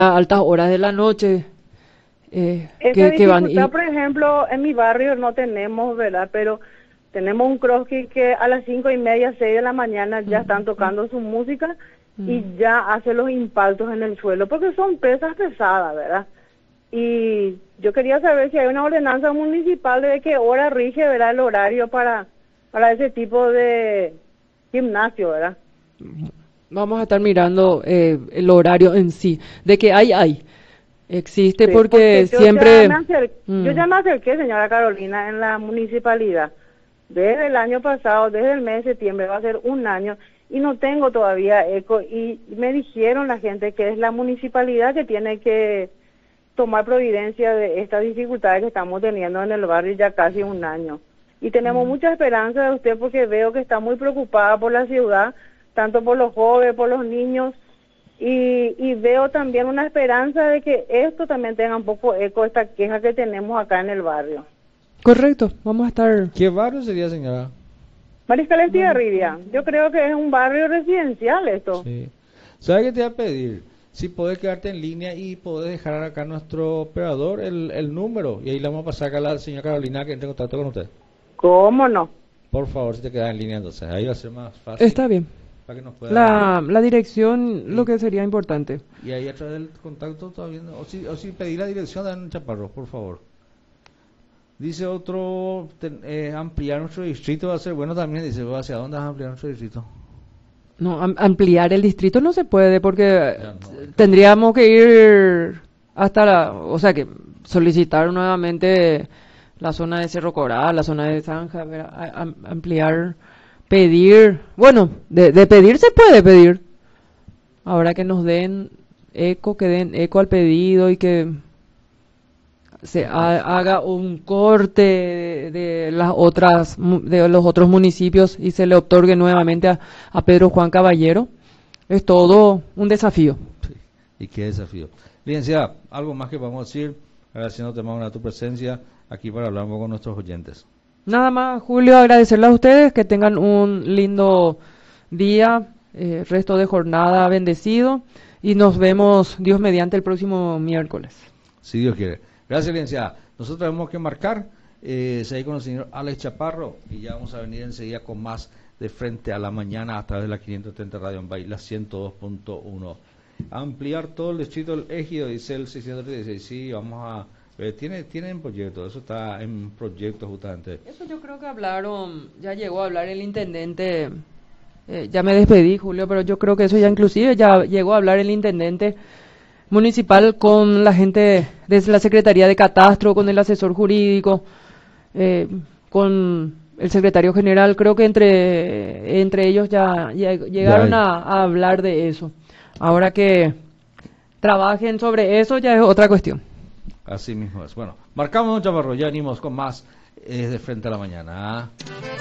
a altas horas de la noche, Esa que van y... dificultad, por ejemplo, en mi barrio no tenemos, ¿verdad? Pero tenemos un CrossFit que a las 5:30, 6 de la mañana ya están tocando su música y Mm. ya hace los impactos en el suelo, porque son pesas pesadas, ¿verdad? Y yo quería saber si hay una ordenanza municipal de qué hora rige, ¿verdad? El horario para ese tipo de gimnasio, ¿verdad? Vamos a estar mirando el horario en sí. De que hay. Existe Sí, porque porque siempre... yo Mm, ya me acerqué, señora Carolina, en la municipalidad. Desde el año pasado, desde el mes de septiembre, va a ser un año y no tengo todavía eco. Y me dijeron la gente que es la municipalidad que tiene que tomar providencia de estas dificultades que estamos teniendo en el barrio ya casi un año. Y tenemos mm. mucha esperanza de usted porque veo que está muy preocupada por la ciudad, tanto por los jóvenes, por los niños, y veo también una esperanza de que esto también tenga un poco eco, esta queja que tenemos acá en el barrio. Correcto, vamos a estar... ¿Qué barrio sería, señora? Mariscal Estigarribia, yo creo que es un barrio residencial esto. Sí. ¿Sabes qué te voy a pedir? Si podés quedarte en línea y podés dejar acá a nuestro operador el número y ahí le vamos a pasar acá a la señora Carolina que entre en contacto con usted. ¿Cómo no? Por favor, si te quedas en línea, entonces ahí va a ser más fácil Está bien. para que nos pueda... La dirección, lo Y, que sería importante. y ahí a través del contacto todavía no... O si pedí la dirección de Chaparro, por favor. Dice otro, ampliar nuestro distrito va a ser bueno también. Dice, ¿hacia dónde vas a ampliar nuestro distrito? No, ampliar el distrito no se puede porque Ya no, tendríamos que ir hasta o sea que solicitar nuevamente la zona de Cerro Coral, la zona de Zanja, ¿verdad? Ampliar, pedir, bueno, de pedir se puede pedir. Ahora que nos que den eco al pedido y que se haga un corte de las otras de los otros municipios y se le otorgue nuevamente a Pedro Juan Caballero. Es todo un desafío. sí. Y qué desafío. Licenciada, algo más que vamos a decir, agradeciéndote más a tu presencia aquí para hablar un poco con nuestros oyentes. Nada más, Julio, agradecerle a ustedes, que tengan un lindo día, resto de jornada bendecido y nos vemos, Dios mediante, el próximo miércoles. Si Dios quiere. Gracias, licenciada. Nosotros tenemos que marcar, seguir con el señor Alex Chaparro y ya vamos a venir enseguida con más de frente a la mañana a través de la 530 Radio en Bay, la 102.1. Ampliar todo el distrito del Ejido, dice el 636. Sí, vamos a... tienen proyecto, eso está en proyecto justamente. Eso yo creo que hablaron, ya llegó a hablar el intendente, ya me despedí, Julio, pero yo creo que eso ya inclusive ya llegó a hablar el intendente municipal con la gente desde la Secretaría de Catastro, con el asesor jurídico, con el secretario general. Creo que entre ellos ya llegaron Ya, a hablar de eso. Ahora que trabajen sobre eso ya es otra cuestión. así mismo es. Bueno, marcamos un Chaparro, ya venimos con más de frente a la mañana.